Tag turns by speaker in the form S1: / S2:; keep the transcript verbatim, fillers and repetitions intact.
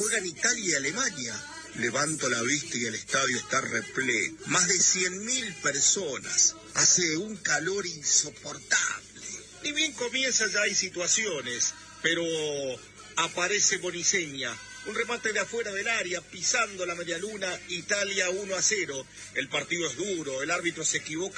S1: juegan Italia y Alemania. Levanto la vista y el estadio está repleto. Más de cien mil personas. Hace un calor insoportable. Ni bien comienza ya hay situaciones, pero aparece Boniseña. Un remate de afuera del área, pisando la medialuna, Italia uno a cero. El partido es duro, el árbitro se equivoca.